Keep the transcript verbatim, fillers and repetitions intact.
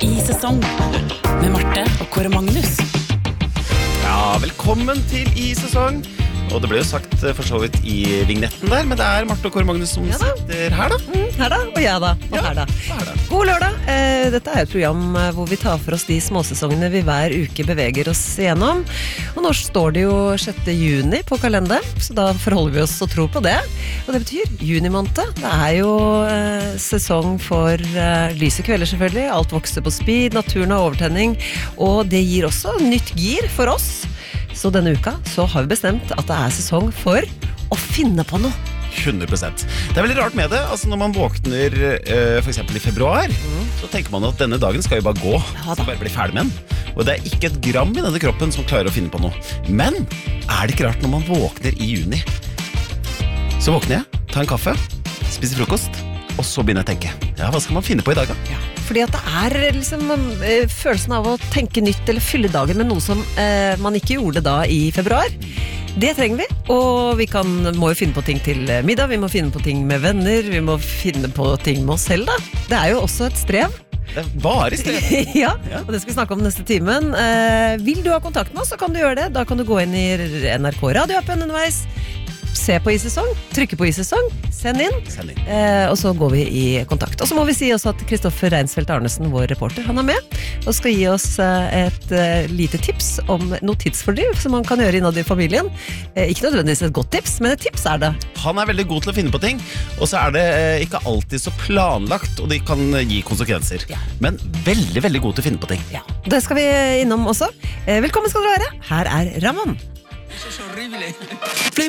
I sesong med Marte og Kåre Magnus. Ja, velkommen til I sesong. Og det ble jo sagt for så vidt i vignetten der, men det er Marte og Kåre Magnus som Ja da. sitter her da. Mm, her da, og jeg da, og Ja, her da. og her da. God lørdag. Eh, dette er et program eh, hvor vi tar for oss de småsesongene vi hver uke beveger oss gjennom. Og nå står det jo sjette juni på kalenderen, så da forholder vi oss og tror på det. Og det betyr junimåned. Det er jo eh, sesong for eh, lyse kvelder selvfølgelig. Alt vokser på speed, naturen har overtenning, og det gir også nytt gir for oss. Så denne uka så har vi bestemt at det er sesong for å finne på noe. hundre prosent. Det er veldig rart med det. Altså når man våkner eh, for eksempel i februar, så tenker man at denne dagen skal jo bare gå. Ja da. Skal bare bli ferdig med den. Og det er ikke et gram i denne kroppen som klarer å finne på noe. Men er det ikke rart når man våkner i juni? Så våkner jeg, tar en kaffe, spiser frokost, og så begynner jeg å tenke. Ja, hva skal man finne på i dag da? Ja, fordi at det er liksom eh, følelsen av å tenke nytt eller fylle dagen med noe som eh, man ikke gjorde da i februar. Det trenger vi, og vi kan, må jo finne på ting til middag, vi må finne på ting med venner, vi må finne på ting med oss selv da. Det er jo også et strev. Det er bare sted. Ja, og det skal vi snakke om neste timen. Eh, vil du ha kontakt med oss, så kan du gjøre det. Da kan du gå inn i N R K radioappen underveis, se på I sesong, trykke på I sesong, send inn, Send inn. eh, og så går vi i kontakt. Og så må vi si også at Kristoffer Reinsfeldt Arnesen, vår reporter, han er med, og skal gi oss eh, et eh, lite tips om noe tidsfordriv som man kan gjøre innad i familien. Eh, ikke nødvendigvis et godt tips, men et tips er det. Han er veldig god til å finne på ting, og så er det eh, ikke alltid så planlagt, og de kan eh, gi konsekvenser. Ja. Men veldig, veldig god til å finne på ting. Ja, det skal vi innom også. Eh, velkommen skal dere være. Her er Ramon. Eso es horrible.